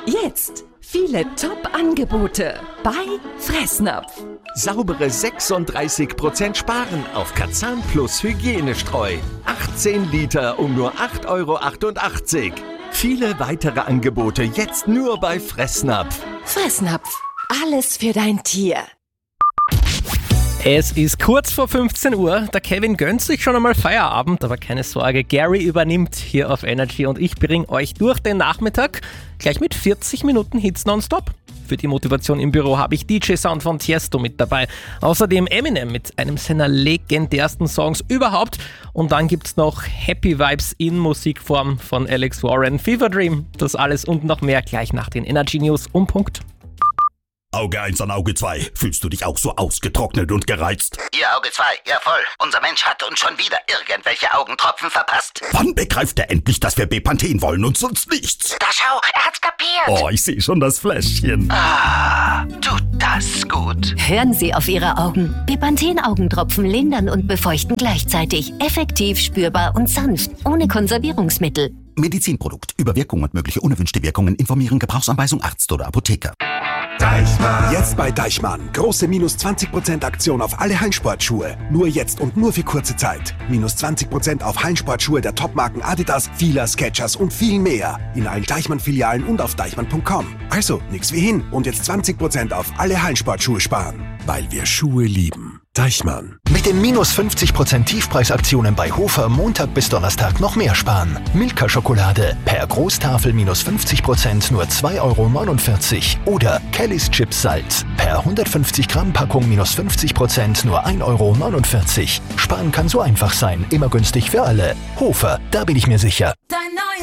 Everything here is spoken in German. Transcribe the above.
Jetzt viele Top-Angebote bei Fressnapf. Saubere 36% sparen auf Kazan Plus Hygienestreu. 18 Liter um nur 8,88 €. Viele weitere Angebote jetzt nur bei Fressnapf. Fressnapf, alles für dein Tier. Es ist kurz vor 15 Uhr, der Kevin gönnt sich schon einmal Feierabend, aber keine Sorge, Gary übernimmt hier auf Energy und ich bringe euch durch den Nachmittag gleich mit 40 Minuten Hits nonstop. Für die Motivation im Büro habe ich DJ-Sound von Tiesto mit dabei. Außerdem Eminem mit einem seiner legendärsten Songs überhaupt. Und dann gibt's noch Happy Vibes in Musikform von Alex Warren, Fever Dream. Das alles und noch mehr gleich nach den Energy News um Punkt. Auge 1 an Auge 2. Fühlst du dich auch so ausgetrocknet und gereizt? Ihr Auge 2, ja voll. Unser Mensch hat uns schon wieder irgendwelche Augentropfen verpasst. Wann begreift er endlich, dass wir Bepanthen wollen und sonst nichts? Da schau, er hat's kapiert. Oh, ich sehe schon das Fläschchen. Ah, tut das gut. Hören Sie auf Ihre Augen. Bepanthen-Augentropfen lindern und befeuchten gleichzeitig. Effektiv, spürbar und sanft. Ohne Konservierungsmittel. Medizinprodukt. Über Wirkung und mögliche unerwünschte Wirkungen informieren. Gebrauchsanweisung Arzt oder Apotheker. Deichmann. Jetzt bei Deichmann. Große minus 20% Aktion auf alle Hallensportschuhe. Nur jetzt und nur für kurze Zeit. Minus 20% auf Hallensportschuhe der Topmarken Adidas, Fila, Skechers und viel mehr. In allen Deichmann-Filialen und auf deichmann.com. Also, nix wie hin. Und jetzt 20% auf alle Hallensportschuhe sparen. Weil wir Schuhe lieben. Deichmann. Mit den minus 50% Tiefpreisaktionen bei Hofer Montag bis Donnerstag noch mehr sparen. Milka-Schokolade per Großtafel minus 50% nur 2,49 € oder Kellys Chips Salz per 150 Gramm Packung minus 50% nur 1,49 €. Sparen kann so einfach sein, immer günstig für alle. Hofer, da bin ich mir sicher.